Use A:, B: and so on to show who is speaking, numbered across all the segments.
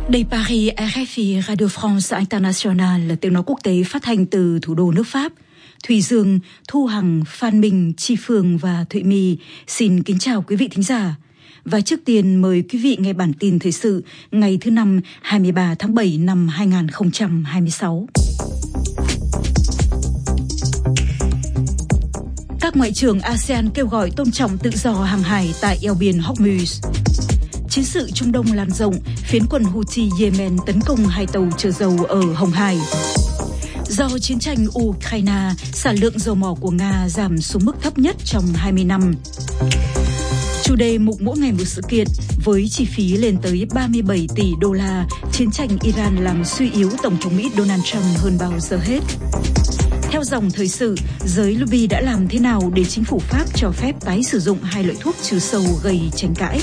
A: Đây Paris, RFI, Radio France International là tiếng nói quốc tế phát thanh từ thủ đô nước Pháp. Thùy Dương, Thu Hằng, Phan Minh, Chi Phương và Thụy My xin kính chào quý vị thính giả. Và trước tiên mời quý vị nghe bản tin thời sự ngày thứ Năm 23 tháng 7 năm 2026. Các ngoại trưởng ASEAN kêu gọi tôn trọng tự do hàng hải tại eo biển Hormuz. Chiến sự Trung Đông lan rộng, phiến quân Houthi Yemen tấn công 2 tàu chở dầu ở Hồng Hải. Do chiến tranh Ukraine, sản lượng dầu mỏ của Nga giảm xuống mức thấp nhất trong 20 năm. Chủ đề mục mỗi ngày một sự kiện với chi phí lên tới 37 tỷ đô la, chiến tranh Iran làm suy yếu Tổng thống Mỹ Donald Trump hơn bao giờ hết. Theo dòng thời sự, giới lobby đã làm thế nào để chính phủ Pháp cho phép tái sử dụng 2 loại thuốc trừ sâu gây tranh cãi?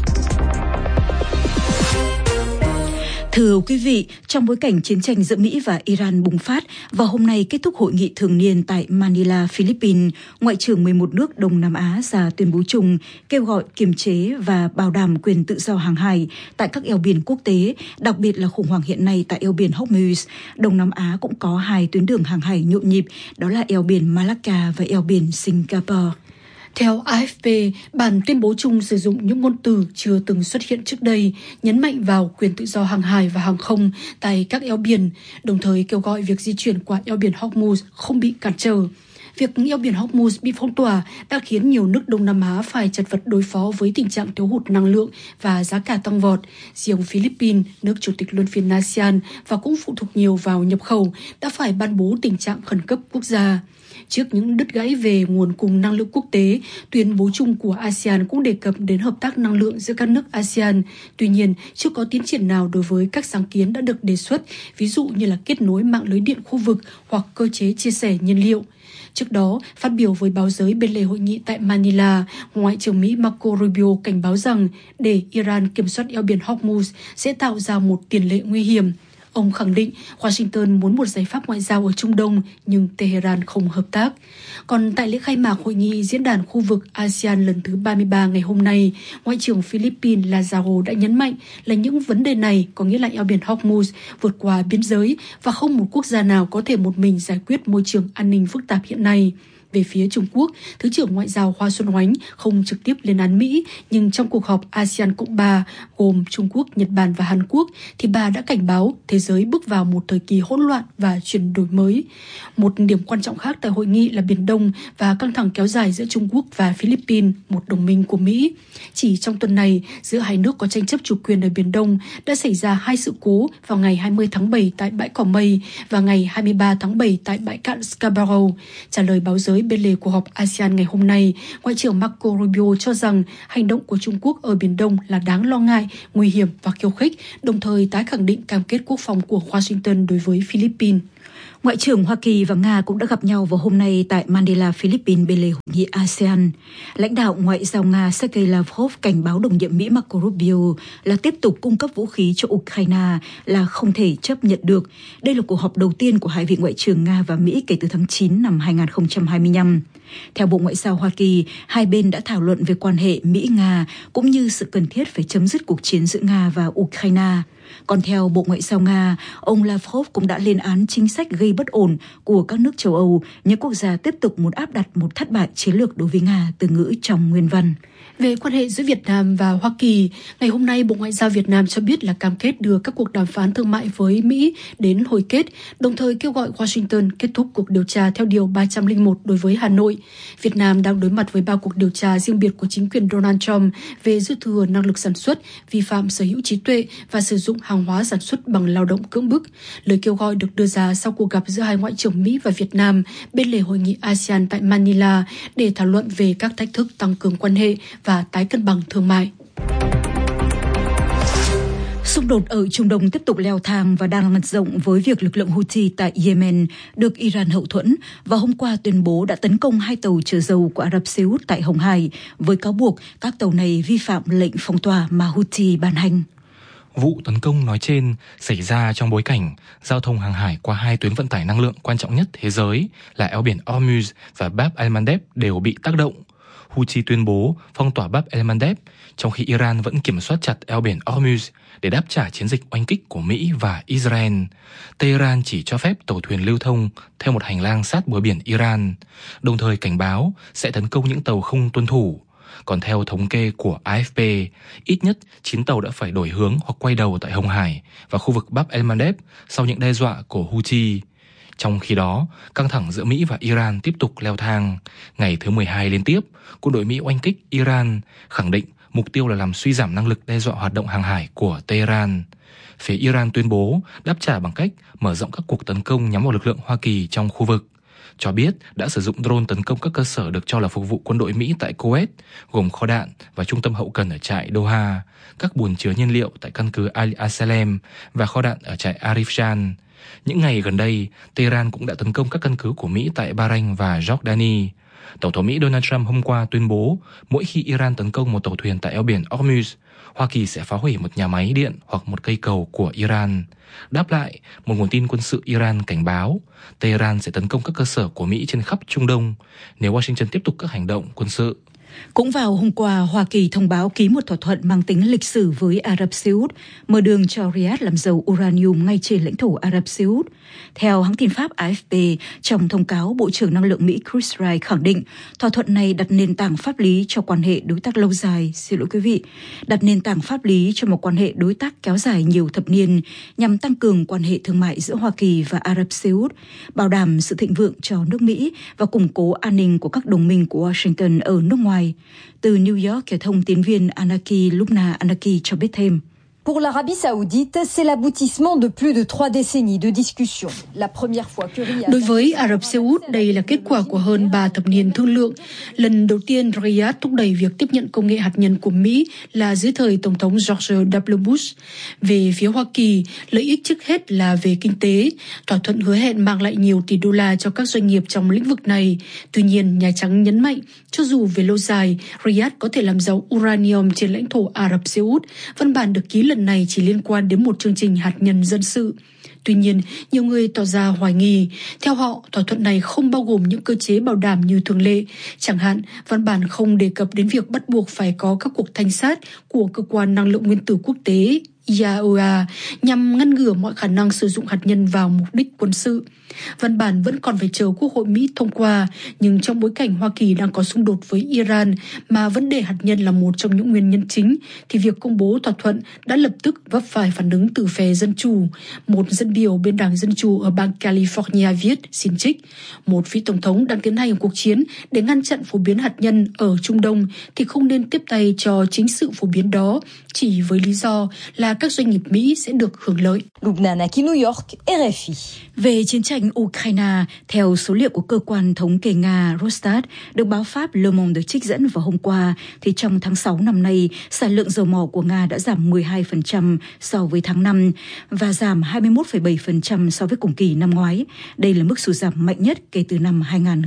A: Thưa quý vị, trong bối cảnh chiến tranh giữa Mỹ và Iran bùng phát và hôm nay kết thúc hội nghị thường niên tại Manila, Philippines, Ngoại trưởng 11 nước Đông Nam Á ra tuyên bố chung kêu gọi kiềm chế và bảo đảm quyền tự do hàng hải tại các eo biển quốc tế, đặc biệt là khủng hoảng hiện nay tại eo biển Hormuz. Đông Nam Á cũng có 2 tuyến đường hàng hải nhộn nhịp, đó là eo biển Malacca và eo biển Singapore.
B: Theo AFP, bản tuyên bố chung sử dụng những ngôn từ chưa từng xuất hiện trước đây, nhấn mạnh vào quyền tự do hàng hải và hàng không tại các eo biển, đồng thời kêu gọi việc di chuyển qua eo biển Hormuz không bị cản trở. Việc eo biển Hormuz bị phong tỏa đã khiến nhiều nước Đông Nam Á phải chật vật đối phó với tình trạng thiếu hụt năng lượng và giá cả tăng vọt. Riêng Philippines, nước chủ tịch luân phiên ASEAN và cũng phụ thuộc nhiều vào nhập khẩu, đã phải ban bố tình trạng khẩn cấp quốc gia. Trước những đứt gãy về nguồn cung năng lượng quốc tế, tuyên bố chung của ASEAN cũng đề cập đến hợp tác năng lượng giữa các nước ASEAN. Tuy nhiên, chưa có tiến triển nào đối với các sáng kiến đã được đề xuất, ví dụ như là kết nối mạng lưới điện khu vực hoặc cơ chế chia sẻ nhiên liệu. Trước đó, phát biểu với báo giới bên lề hội nghị tại Manila, Ngoại trưởng Mỹ Marco Rubio cảnh báo rằng để Iran kiểm soát eo biển Hormuz sẽ tạo ra một tiền lệ nguy hiểm. Ông khẳng định Washington muốn một giải pháp ngoại giao ở Trung Đông, nhưng Tehran không hợp tác. Còn tại lễ khai mạc hội nghị diễn đàn khu vực ASEAN lần thứ 33 ngày hôm nay, Ngoại trưởng Philippines Lazaro đã nhấn mạnh là những vấn đề này có nghĩa là eo biển Hormuz vượt qua biên giới và không một quốc gia nào có thể một mình giải quyết môi trường an ninh phức tạp hiện nay. Về phía Trung Quốc, Thứ trưởng Ngoại giao Hoa Xuân Oánh không trực tiếp lên án Mỹ, nhưng trong cuộc họp ASEAN Cộng 3 gồm Trung Quốc, Nhật Bản và Hàn Quốc, thì bà đã cảnh báo thế giới bước vào một thời kỳ hỗn loạn và chuyển đổi mới. Một điểm quan trọng khác tại hội nghị là Biển Đông và căng thẳng kéo dài giữa Trung Quốc và Philippines, một đồng minh của Mỹ. Chỉ trong tuần này, giữa hai nước có tranh chấp chủ quyền ở Biển Đông đã xảy ra 2 sự cố vào ngày 20 tháng 7 tại bãi Cỏ Mây và ngày 23 tháng 7 tại bãi cạn Scarborough. Trả lời báo giới bên lề cuộc họp ASEAN ngày hôm nay, Ngoại trưởng Marco Rubio cho rằng hành động của Trung Quốc ở Biển Đông là đáng lo ngại, nguy hiểm và khiêu khích, đồng thời tái khẳng định cam kết quốc phòng của Washington đối với Philippines.
A: Ngoại trưởng Hoa Kỳ và Nga cũng đã gặp nhau vào hôm nay tại Manila, Philippines bên lề hội nghị ASEAN. Lãnh đạo Ngoại giao Nga Sergei Lavrov cảnh báo đồng nhiệm Mỹ Marco Rubio là tiếp tục cung cấp vũ khí cho Ukraine là không thể chấp nhận được. Đây là cuộc họp đầu tiên của hai vị ngoại trưởng Nga và Mỹ kể từ tháng 9 năm 2025. Theo Bộ Ngoại giao Hoa Kỳ, hai bên đã thảo luận về quan hệ Mỹ-Nga cũng như sự cần thiết phải chấm dứt cuộc chiến giữa Nga và Ukraine. Còn theo Bộ Ngoại giao Nga, ông Lavrov cũng đã lên án chính sách gây bất ổn của các nước châu Âu, những quốc gia tiếp tục muốn áp đặt một thất bại chiến lược đối với Nga, từ ngữ trong nguyên văn.
B: Về quan hệ giữa Việt Nam và Hoa Kỳ, ngày hôm nay Bộ Ngoại giao Việt Nam cho biết là cam kết đưa các cuộc đàm phán thương mại với Mỹ đến hồi kết, đồng thời kêu gọi Washington kết thúc cuộc điều tra theo Điều 301 đối với Hà Nội. Việt Nam đang đối mặt với 3 cuộc điều tra riêng biệt của chính quyền Donald Trump về dư thừa năng lực sản xuất, vi phạm sở hữu trí tuệ và sử dụng hàng hóa sản xuất bằng lao động cưỡng bức. Lời kêu gọi được đưa ra sau cuộc gặp giữa hai ngoại trưởng Mỹ và Việt Nam bên lề hội nghị ASEAN tại Manila để thảo luận về các thách thức tăng cường quan hệ và tái cân bằng thương mại.
A: Xung đột ở Trung Đông tiếp tục leo thang và đang lan rộng với việc lực lượng Houthi tại Yemen được Iran hậu thuẫn và hôm qua tuyên bố đã tấn công 2 tàu chở dầu của Ả Rập Xê Út tại Hồng Hải với cáo buộc các tàu này vi phạm lệnh phong tỏa mà Houthi ban hành.
C: Vụ tấn công nói trên xảy ra trong bối cảnh giao thông hàng hải qua 2 tuyến vận tải năng lượng quan trọng nhất thế giới là eo biển Hormuz và Bab el-Mandeb đều bị tác động. Houthi tuyên bố phong tỏa Bab el-Mandeb, trong khi Iran vẫn kiểm soát chặt eo biển Hormuz để đáp trả chiến dịch oanh kích của Mỹ và Israel. Tehran chỉ cho phép tàu thuyền lưu thông theo một hành lang sát bờ biển Iran, đồng thời cảnh báo sẽ tấn công những tàu không tuân thủ. Còn theo thống kê của AFP, ít nhất 9 tàu đã phải đổi hướng hoặc quay đầu tại Hồng Hải và khu vực Bab el-Mandeb sau những đe dọa của Houthi. Trong khi đó, căng thẳng giữa Mỹ và Iran tiếp tục leo thang. Ngày thứ 12 liên tiếp, quân đội Mỹ oanh kích Iran, khẳng định mục tiêu là làm suy giảm năng lực đe dọa hoạt động hàng hải của Tehran. Phía Iran tuyên bố đáp trả bằng cách mở rộng các cuộc tấn công nhắm vào lực lượng Hoa Kỳ trong khu vực, cho biết đã sử dụng drone tấn công các cơ sở được cho là phục vụ quân đội Mỹ tại Kuwait, gồm kho đạn và trung tâm hậu cần ở trại Doha, các buồng chứa nhiên liệu tại căn cứ Al-Salem và kho đạn ở trại Arifjan. Những ngày gần đây, Tehran cũng đã tấn công các căn cứ của Mỹ tại Bahrain và Jordani. Tổng thống Mỹ Donald Trump hôm qua tuyên bố mỗi khi Iran tấn công một tàu thuyền tại eo biển Hormuz, Hoa Kỳ sẽ phá hủy một nhà máy điện hoặc một cây cầu của Iran. Đáp lại, một nguồn tin quân sự Iran cảnh báo Tehran sẽ tấn công các cơ sở của Mỹ trên khắp Trung Đông nếu Washington tiếp tục các hành động quân sự.
A: Cũng vào hôm qua, Hoa Kỳ thông báo ký một thỏa thuận mang tính lịch sử với Ả Rập Xê Út, mở đường cho Riyadh làm giàu uranium ngay trên lãnh thổ Ả Rập Xê Út. Theo hãng tin Pháp AFP, trong thông cáo, Bộ trưởng Năng lượng Mỹ Chris Wright khẳng định thỏa thuận này đặt nền tảng pháp lý cho quan hệ đối tác lâu dài, đặt nền tảng pháp lý cho một quan hệ đối tác kéo dài nhiều thập niên nhằm tăng cường quan hệ thương mại giữa Hoa Kỳ và Ả Rập Xê Út, bảo đảm sự thịnh vượng cho nước Mỹ và củng cố an ninh của các đồng minh của Washington ở nước ngoài. Từ New York, thông tín viên Lubna Anaki cho biết thêm.
D: Pour l'Arabie Saoudite, c'est l'aboutissement de plus de 3 décennies de discussions. La première fois que Riyadh...
B: Đối với Ả Rập Xê Út, đây là kết quả của hơn 3 thập niên thương lượng. Lần đầu tiên, Riyadh thúc đẩy việc tiếp nhận công nghệ hạt nhân của Mỹ là dưới thời Tổng thống George W. Bush. Về phía Hoa Kỳ, lợi ích trước hết là về kinh tế. Thỏa thuận hứa hẹn mang lại nhiều tỷ đô la cho các doanh nghiệp trong lĩnh vực này. Tuy nhiên, Nhà Trắng nhấn mạnh, cho dù về lâu dài, Riyadh có thể làm giàu uranium trên lãnh thổ Ả Rập Xê Út, văn bản được ký lần này chỉ liên quan đến một chương trình hạt nhân dân sự. Tuy nhiên, nhiều người tỏ ra hoài nghi. Theo họ, thỏa thuận này không bao gồm những cơ chế bảo đảm như thường lệ. Chẳng hạn, văn bản không đề cập đến việc bắt buộc phải có các cuộc thanh sát của Cơ quan Năng lượng Nguyên tử Quốc tế IAEA nhằm ngăn ngừa mọi khả năng sử dụng hạt nhân vào mục đích quân sự. Văn bản vẫn còn phải chờ Quốc hội Mỹ thông qua, nhưng trong bối cảnh Hoa Kỳ đang có xung đột với Iran mà vấn đề hạt nhân là một trong những nguyên nhân chính, thì việc công bố thỏa thuận đã lập tức vấp phải phản ứng từ phe Dân Chủ. Một dân biểu bên Đảng Dân Chủ ở bang California viết, xin trích, một vị tổng thống đang tiến hành cuộc chiến để ngăn chặn phổ biến hạt nhân ở Trung Đông thì không nên tiếp tay cho chính sự phổ biến đó, chỉ với lý do là các doanh nghiệp Mỹ sẽ được hưởng lợi.
D: Lubna Anaki, New York, RFI.
A: Về chiến tranh Ukraine, theo số liệu của cơ quan thống kê Nga Rosstat được báo Pháp Le Monde trích dẫn vào hôm qua, thì trong tháng 6 năm nay, sản lượng dầu mỏ của Nga đã giảm 12% so với tháng 5 và giảm 21,7% so với cùng kỳ năm ngoái. Đây là mức sụt giảm mạnh nhất kể từ năm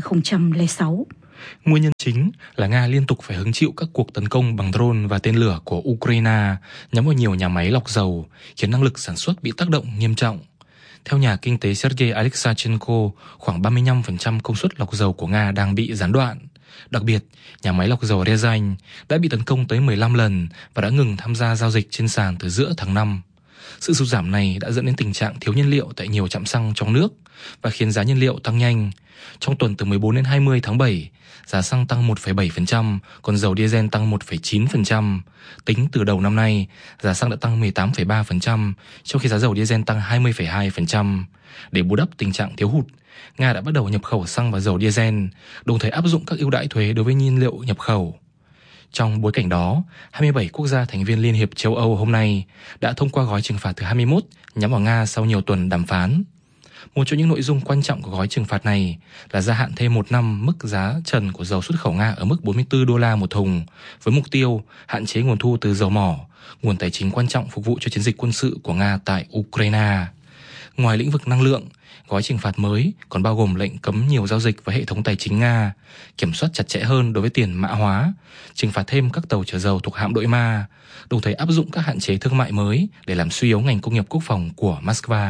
A: 2006.
C: Nguyên nhân chính là Nga liên tục phải hứng chịu các cuộc tấn công bằng drone và tên lửa của Ukraine nhắm vào nhiều nhà máy lọc dầu, khiến năng lực sản xuất bị tác động nghiêm trọng. Theo nhà kinh tế Sergei Alexachenko, khoảng 35% công suất lọc dầu của Nga đang bị gián đoạn. Đặc biệt, nhà máy lọc dầu Ryazan đã bị tấn công tới 15 lần và đã ngừng tham gia giao dịch trên sàn từ giữa tháng 5. Sự sụt giảm này đã dẫn đến tình trạng thiếu nhiên liệu tại nhiều trạm xăng trong nước và khiến giá nhiên liệu tăng nhanh. Trong tuần từ 14 đến 20 tháng 7, giá xăng tăng 1,7%, còn dầu diesel tăng 1,9%. Tính từ đầu năm nay, giá xăng đã tăng 18,3%, trong khi giá dầu diesel tăng 20,2%. Để bù đắp tình trạng thiếu hụt, Nga đã bắt đầu nhập khẩu xăng và dầu diesel, đồng thời áp dụng các ưu đãi thuế đối với nhiên liệu nhập khẩu. Trong bối cảnh đó, 27 quốc gia thành viên Liên hiệp châu Âu hôm nay đã thông qua gói trừng phạt thứ 21 nhắm vào Nga sau nhiều tuần đàm phán. Một trong những nội dung quan trọng của gói trừng phạt này là gia hạn thêm 1 năm mức giá trần của dầu xuất khẩu Nga ở mức 44 đô la một thùng, với mục tiêu hạn chế nguồn thu từ dầu mỏ, nguồn tài chính quan trọng phục vụ cho chiến dịch quân sự của Nga tại Ukraine. Ngoài lĩnh vực năng lượng, gói trừng phạt mới còn bao gồm lệnh cấm nhiều giao dịch với hệ thống tài chính Nga, kiểm soát chặt chẽ hơn đối với tiền mã hóa, trừng phạt thêm các tàu chở dầu thuộc hạm đội Ma, đồng thời áp dụng các hạn chế thương mại mới để làm suy yếu ngành công nghiệp quốc phòng của Moscow.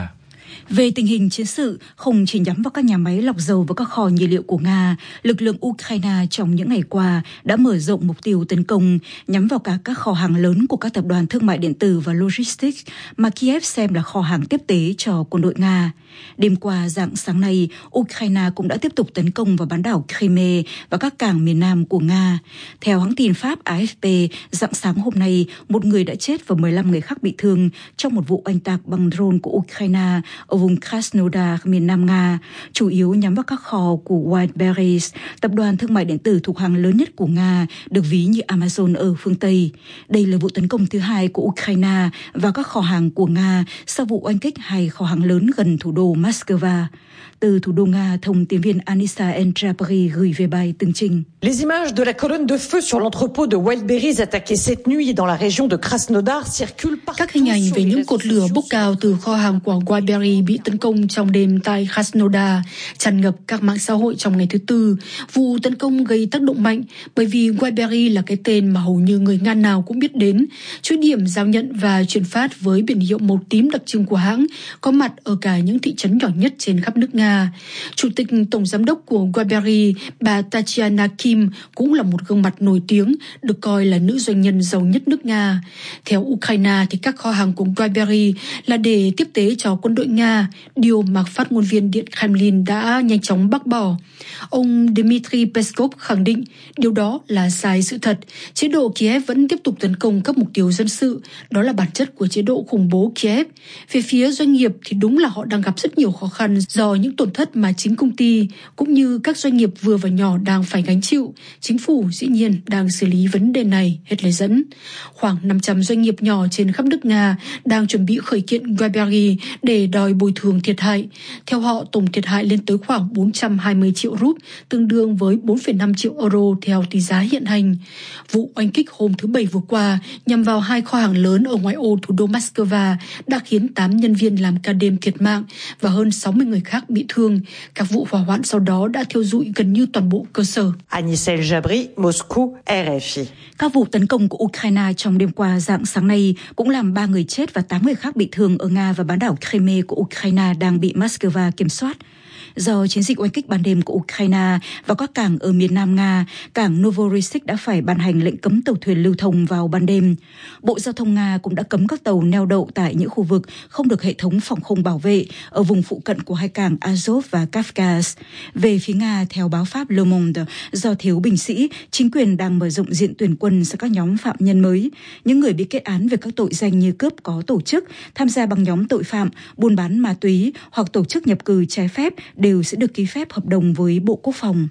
A: Về tình hình chiến sự, không chỉ nhắm vào các nhà máy lọc dầu và các kho nhiên liệu của Nga, lực lượng Ukraine trong những ngày qua đã mở rộng mục tiêu tấn công, nhắm vào cả các kho hàng lớn của các tập đoàn thương mại điện tử và logistics mà Kiev xem là kho hàng tiếp tế cho quân đội Nga. Đêm qua rạng sáng nay, Ukraine cũng đã tiếp tục tấn công vào bán đảo Crimea và các cảng miền Nam của Nga. Theo hãng tin Pháp AFP, rạng sáng hôm nay, một người đã chết và 15 người khác bị thương trong một vụ oanh tạc bằng drone của Ukraine ở vùng Krasnodar, miền Nam Nga, chủ yếu nhắm vào các kho của Wildberries, tập đoàn thương mại điện tử thuộc hàng lớn nhất của Nga, được ví như Amazon ở phương Tây. Đây là vụ tấn công thứ hai của Ukraine vào các kho hàng của Nga sau vụ oanh kích hai kho hàng lớn gần thủ đô Moscow. Từ thủ đô Nga, thông tin viên Anissa Entrapari gửi về bài tường trình.
E: Les images de la colonne de feu sur l'entrepôt de Wildberries attaqué cette nuit dans la région de Krasnodar circulent partout.
B: Các hình ảnh về những cột lửa bốc cao từ kho hàng của Wildberries bị tấn công trong đêm tại Krasnodar tràn ngập các mạng xã hội trong ngày thứ Tư. Vụ tấn công gây tác động mạnh bởi vì Wildberries là cái tên mà hầu như người Nga nào cũng biết đến. Chuỗi điểm giao nhận và chuyển phát với biển hiệu màu tím đặc trưng của hãng có mặt ở cả những thị trấn nhỏ nhất trên khắp nước Nga. Chủ tịch tổng giám đốc của Wildberries, bà Tatiana Kim cũng là một gương mặt nổi tiếng, được coi là nữ doanh nhân giàu nhất nước Nga. Theo Ukraine thì các kho hàng của Wildberries là để tiếp tế cho quân đội Nga, điều mà phát ngôn viên Điện Kremlin đã nhanh chóng bác bỏ. Ông Dmitry Peskov khẳng định điều đó là sai sự thật. Chế độ Kiev vẫn tiếp tục tấn công các mục tiêu dân sự, đó là bản chất của chế độ khủng bố Kiev. Về phía doanh nghiệp thì đúng là họ đang gặp rất nhiều khó khăn do những tổn thất mà chính công ty cũng như các doanh nghiệp vừa và nhỏ đang phải gánh chịu. Chính phủ dĩ nhiên đang xử lý vấn đề này, hết lời dẫn. Khoảng 500 doanh nghiệp nhỏ trên khắp nước Nga đang chuẩn bị khởi kiện Wildberries để đòi bồi thường thiệt hại. Theo họ, tổng thiệt hại lên tới khoảng 420 triệu rúp, tương đương với 4,5 triệu euro theo tỷ giá hiện hành. Vụ oanh kích hôm thứ Bảy vừa qua nhằm vào hai kho hàng lớn ở ngoại ô thủ đô Moscow đã khiến 8 nhân viên làm ca đêm thiệt mạng và hơn 60 người khác bị thương. Các vụ hỏa hoạn sau đó đã thiêu rụi gần như toàn bộ cơ sở.
E: Anissa Entrapari, Moscou, RFI.
A: Các vụ tấn công của Ukraine trong đêm qua rạng sáng nay cũng làm 3 người chết và 8 người khác bị thương ở Nga và bán đảo Crimea của Ukraine đang bị Moscow kiểm soát. Do chiến dịch oanh kích ban đêm của Ukraine vào các cảng ở miền Nam Nga, cảng Novorossiysk đã phải ban hành lệnh cấm tàu thuyền lưu thông vào ban đêm. Bộ Giao thông Nga cũng đã cấm các tàu neo đậu tại những khu vực không được hệ thống phòng không bảo vệ ở vùng phụ cận của hai cảng Azov và Kavkaz. Về phía Nga, theo báo Pháp Le Monde, do thiếu binh sĩ, chính quyền đang mở rộng diện tuyển quân sang các nhóm phạm nhân mới. Những người bị kết án về các tội danh như cướp có tổ chức, tham gia băng nhóm tội phạm, buôn bán ma túy hoặc tổ chức nhập cư trái phép đều sẽ được ký phép hợp đồng với Bộ Quốc phòng.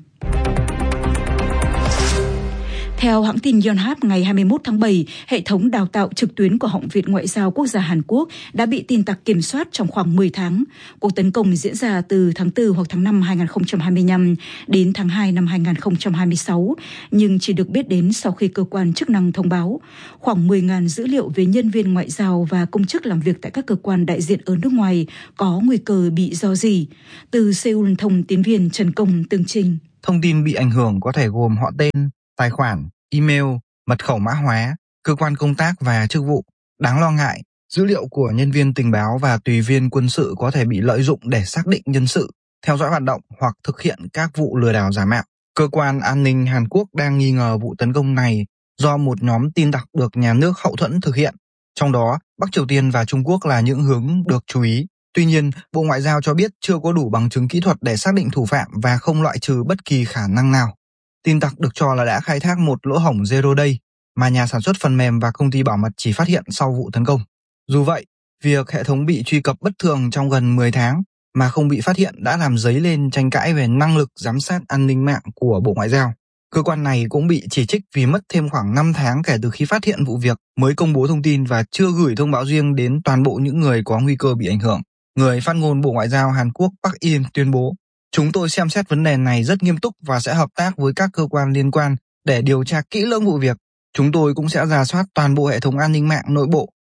A: Theo hãng tin Yonhap, ngày 21 tháng 7, hệ thống đào tạo trực tuyến của Học viện Ngoại giao Quốc gia Hàn Quốc đã bị tin tặc kiểm soát trong khoảng 10 tháng. Cuộc tấn công diễn ra từ tháng 4 hoặc tháng 5 2025 đến tháng 2 năm 2026, nhưng chỉ được biết đến sau khi cơ quan chức năng thông báo. Khoảng 10.000 dữ liệu về nhân viên ngoại giao và công chức làm việc tại các cơ quan đại diện ở nước ngoài có nguy cơ bị rò rỉ. Từ Seoul, thông tín viên Trần Công tường trình.
F: Thông tin bị ảnh hưởng có thể gồm họ tên, tài khoản, email, mật khẩu mã hóa, cơ quan công tác và chức vụ. Đáng lo ngại, dữ liệu của nhân viên tình báo và tùy viên quân sự có thể bị lợi dụng để xác định nhân sự, theo dõi hoạt động hoặc thực hiện các vụ lừa đảo giả mạo. Cơ quan an ninh Hàn Quốc đang nghi ngờ vụ tấn công này do một nhóm tin tặc được nhà nước hậu thuẫn thực hiện. Trong đó, Bắc Triều Tiên và Trung Quốc là những hướng được chú ý. Tuy nhiên, Bộ Ngoại giao cho biết chưa có đủ bằng chứng kỹ thuật để xác định thủ phạm và không loại trừ bất kỳ khả năng nào. Tin tặc được cho là đã khai thác một lỗ hổng Zero Day mà nhà sản xuất phần mềm và công ty bảo mật chỉ phát hiện sau vụ tấn công. Dù vậy, việc hệ thống bị truy cập bất thường trong gần 10 tháng mà không bị phát hiện đã làm dấy lên tranh cãi về năng lực giám sát an ninh mạng của Bộ Ngoại giao. Cơ quan này cũng bị chỉ trích vì mất thêm khoảng 5 tháng kể từ khi phát hiện vụ việc mới công bố thông tin và chưa gửi thông báo riêng đến toàn bộ những người có nguy cơ bị ảnh hưởng. Người phát ngôn Bộ Ngoại giao Hàn Quốc Park In tuyên bố: "Chúng tôi xem xét vấn đề này rất nghiêm túc và sẽ hợp tác với các cơ quan liên quan để điều tra kỹ lưỡng vụ việc. Chúng tôi cũng sẽ rà soát toàn bộ hệ thống an ninh mạng nội bộ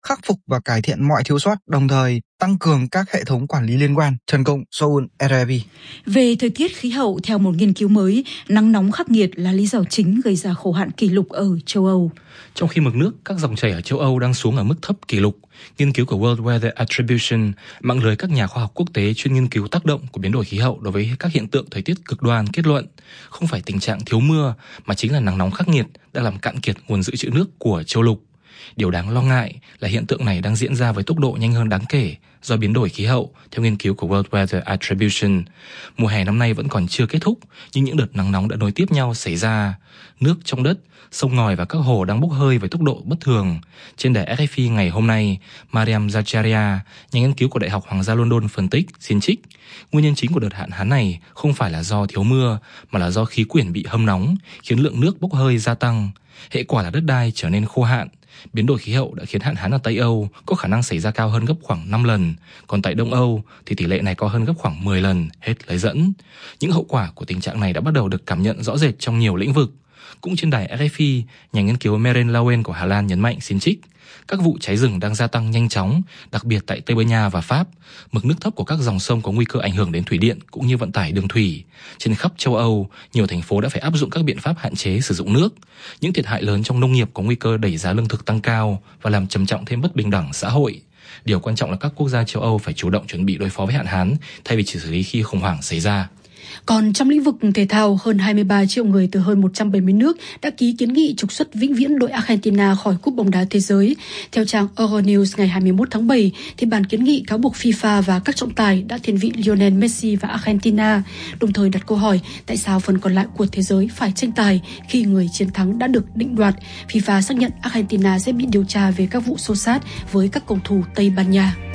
F: khắc phục và cải thiện mọi thiếu sót, đồng thời tăng cường các hệ thống quản lý liên quan. Trần Công, Seoul, RFI.
A: Về thời tiết khí hậu, theo một nghiên cứu mới, nắng nóng khắc nghiệt là lý do chính gây ra khô hạn kỷ lục ở châu Âu.
C: Trong khi mực nước các dòng chảy ở châu Âu đang xuống ở mức thấp kỷ lục, nghiên cứu của World Weather Attribution, mạng lưới các nhà khoa học quốc tế chuyên nghiên cứu tác động của biến đổi khí hậu đối với các hiện tượng thời tiết cực đoan, kết luận không phải tình trạng thiếu mưa mà chính là nắng nóng khắc nghiệt đã làm cạn kiệt nguồn dự trữ nước của châu lục. Điều đáng lo ngại là hiện tượng này đang diễn ra với tốc độ nhanh hơn đáng kể do biến đổi khí hậu, theo nghiên cứu của World Weather Attribution. Mùa hè năm nay vẫn còn chưa kết thúc, nhưng những đợt nắng nóng đã nối tiếp nhau xảy ra. Nước trong đất, sông ngòi và các hồ đang bốc hơi với tốc độ bất thường. Trên đài RFI ngày hôm nay, Mariam Zacharia, nhà nghiên cứu của Đại học Hoàng gia London phân tích, xin trích, nguyên nhân chính của đợt hạn hán này không phải là do thiếu mưa, mà là do khí quyển bị hâm nóng, khiến lượng nước bốc hơi gia tăng. Hệ quả là đất đai trở nên khô hạn. Biến đổi khí hậu đã khiến hạn hán ở Tây Âu có khả năng xảy ra cao hơn gấp khoảng 5 lần, còn tại Đông Âu thì tỷ lệ này cao hơn gấp khoảng 10 lần, hết lời dẫn. Những hậu quả của tình trạng này đã bắt đầu được cảm nhận rõ rệt trong nhiều lĩnh vực. Cũng trên đài RFI, nhà nghiên cứu Meren Lauwen của Hà Lan nhấn mạnh xin trích, các vụ cháy rừng đang gia tăng nhanh chóng, đặc biệt tại Tây Ban Nha và Pháp. Mực nước thấp của các dòng sông có nguy cơ ảnh hưởng đến thủy điện cũng như vận tải đường thủy. Trên khắp châu Âu, nhiều thành phố đã phải áp dụng các biện pháp hạn chế sử dụng nước. Những thiệt hại lớn trong nông nghiệp có nguy cơ đẩy giá lương thực tăng cao và làm trầm trọng thêm bất bình đẳng xã hội. Điều quan trọng là các quốc gia châu Âu phải chủ động chuẩn bị đối phó với hạn hán thay vì chỉ xử lý khi khủng hoảng xảy ra.
B: Còn trong lĩnh vực thể thao, hơn 23 triệu người từ hơn 170 nước đã ký kiến nghị trục xuất vĩnh viễn đội Argentina khỏi Cúp bóng đá thế giới. Theo trang Euronews ngày 21 tháng 7, thì bản kiến nghị cáo buộc FIFA và các trọng tài đã thiên vị Lionel Messi và Argentina, đồng thời đặt câu hỏi tại sao phần còn lại của thế giới phải tranh tài khi người chiến thắng đã được định đoạt. FIFA xác nhận Argentina sẽ bị điều tra về các vụ xô xát với các cầu thủ Tây Ban Nha.